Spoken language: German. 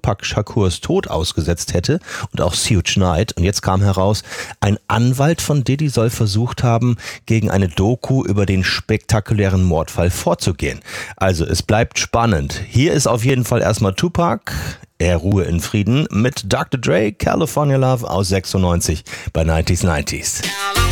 Tupac Shakurs Tod ausgesetzt hätte und auch Suge Knight. Und jetzt kam heraus, ein Anwalt von Diddy soll versucht haben, gegen eine Doku über den spektakulären Mordfall vorzugehen. Also es bleibt spannend. Hier ist auf jeden Fall erstmal Tupac, er ruhe in Frieden, mit Dr. Dre, California Love aus 96 bei 90s.